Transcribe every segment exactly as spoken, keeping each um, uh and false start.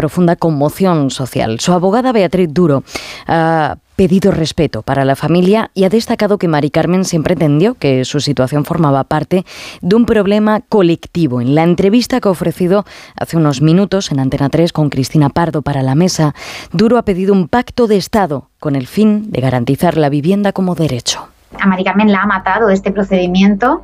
profunda conmoción social. Su abogada Beatriz Duro ha pedido respeto para la familia y ha destacado que Mari Carmen siempre entendió que su situación formaba parte de un problema colectivo. En la entrevista que ha ofrecido hace unos minutos en Antena tres con Cristina Pardo para La Mesa, Duro ha pedido un pacto de Estado con el fin de garantizar la vivienda como derecho. A Mari Carmen la ha matado este procedimiento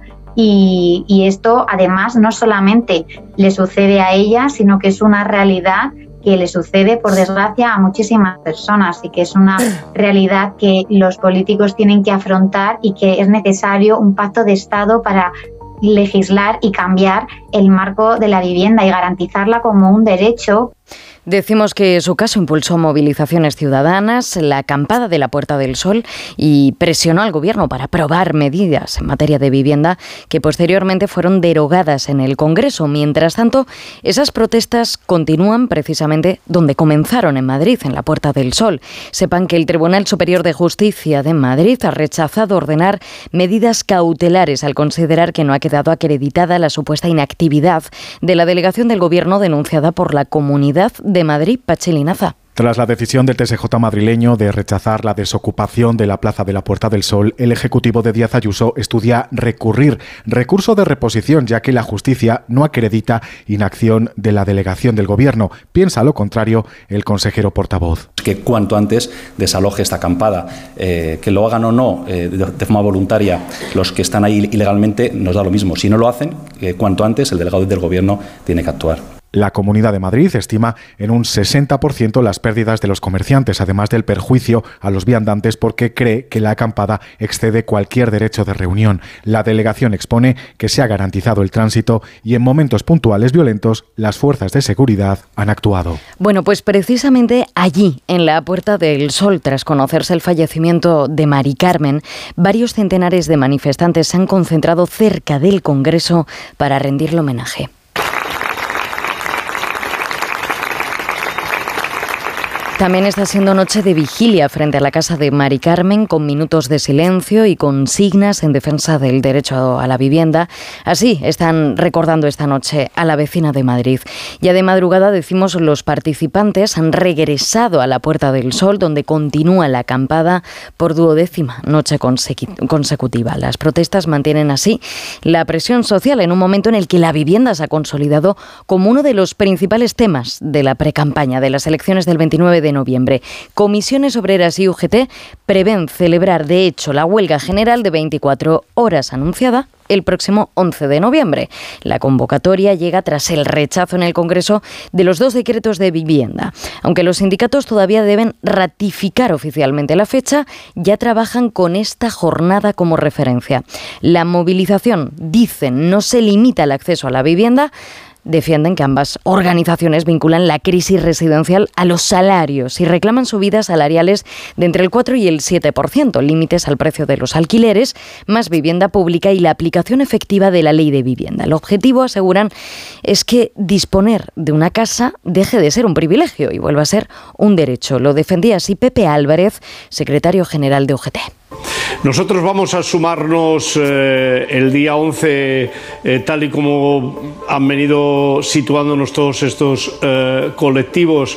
y, y esto además no solamente le sucede a ella, sino que es una realidad que le sucede, por desgracia, a muchísimas personas y que es una realidad que los políticos tienen que afrontar y que es necesario un pacto de Estado para legislar y cambiar el marco de la vivienda y garantizarla como un derecho. Decimos que su caso impulsó movilizaciones ciudadanas, la acampada de la Puerta del Sol y presionó al gobierno para aprobar medidas en materia de vivienda que posteriormente fueron derogadas en el Congreso. Mientras tanto, esas protestas continúan precisamente donde comenzaron, en Madrid, en la Puerta del Sol. Sepan que el Tribunal Superior de Justicia de Madrid ha rechazado ordenar medidas cautelares al considerar que no ha quedado acreditada la supuesta inactividad de la delegación del gobierno denunciada por la Comunidad de Madrid. Pachi Linaza. Tras la decisión del T S J madrileño de rechazar la desocupación de la Plaza de la Puerta del Sol, el Ejecutivo de Díaz Ayuso estudia recurrir, recurso de reposición, ya que la justicia no acredita inacción de la delegación del Gobierno. Piensa lo contrario el consejero portavoz. Que cuanto antes desaloje esta acampada, eh, que lo hagan o no eh, de, de forma voluntaria los que están ahí ilegalmente, nos da lo mismo. Si no lo hacen, eh, cuanto antes el delegado del Gobierno tiene que actuar. La Comunidad de Madrid estima en un sesenta por ciento las pérdidas de los comerciantes, además del perjuicio a los viandantes, porque cree que la acampada excede cualquier derecho de reunión. La delegación expone que se ha garantizado el tránsito y en momentos puntuales violentos las fuerzas de seguridad han actuado. Bueno, pues precisamente allí, en la Puerta del Sol, tras conocerse el fallecimiento de Mari Carmen, varios centenares de manifestantes se han concentrado cerca del Congreso para rendirle homenaje. También está siendo noche de vigilia frente a la casa de Mari Carmen, con minutos de silencio y consignas en defensa del derecho a la vivienda. Así están recordando esta noche a la vecina de Madrid. Ya de madrugada, decimos, los participantes han regresado a la Puerta del Sol, donde continúa la acampada por duodécima noche consecutiva. Las protestas mantienen así la presión social en un momento en el que la vivienda se ha consolidado como uno de los principales temas de la precampaña de las elecciones del veintinueve de noviembre. Comisiones Obreras y U G T prevén celebrar, de hecho, la huelga general de veinticuatro horas anunciada el próximo once de noviembre. La convocatoria llega tras el rechazo en el Congreso de los dos decretos de vivienda. Aunque los sindicatos todavía deben ratificar oficialmente la fecha, ya trabajan con esta jornada como referencia. La movilización, dicen, no se limita al acceso a la vivienda. Defienden que ambas organizaciones vinculan la crisis residencial a los salarios y reclaman subidas salariales de entre el cuatro y el siete por ciento, límites al precio de los alquileres, más vivienda pública y la aplicación efectiva de la ley de vivienda. El objetivo, aseguran, es que disponer de una casa deje de ser un privilegio y vuelva a ser un derecho. Lo defendía así Pepe Álvarez, secretario general de U G T. Nosotros vamos a sumarnos eh, el día once, eh, tal y como han venido situándonos todos estos eh, colectivos,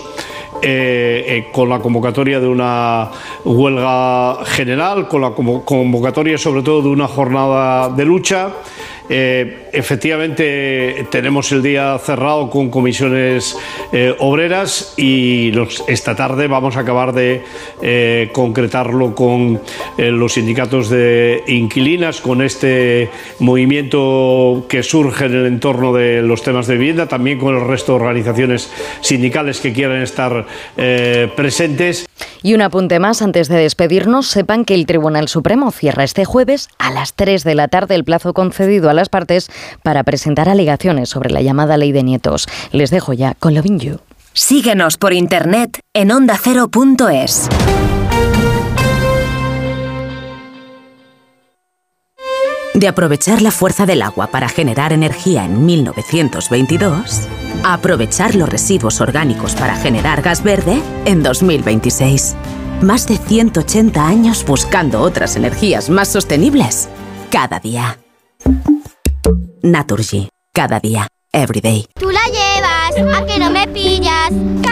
eh, eh, con la convocatoria de una huelga general, con la convocatoria sobre todo de una jornada de lucha. Eh, efectivamente tenemos el día cerrado con comisiones eh, obreras y los, esta tarde vamos a acabar de eh, concretarlo con eh, los sindicatos de inquilinas, con este movimiento que surge en el entorno de los temas de vivienda, también con el resto de organizaciones sindicales que quieran estar eh, presentes. Y un apunte más antes de despedirnos, sepan que el Tribunal Supremo cierra este jueves a las tres de la tarde el plazo concedido a las partes para presentar alegaciones sobre la llamada ley de nietos. Les dejo ya con Lovin' You. Síguenos por internet en onda cero punto es. De aprovechar la fuerza del agua para generar energía en mil novecientos veintidós, a aprovechar los residuos orgánicos para generar gas verde en dos mil veintiséis. Más de ciento ochenta años buscando otras energías más sostenibles. Cada día. Naturgy. Cada día. Every day. Tú la llevas, a que no me pillas.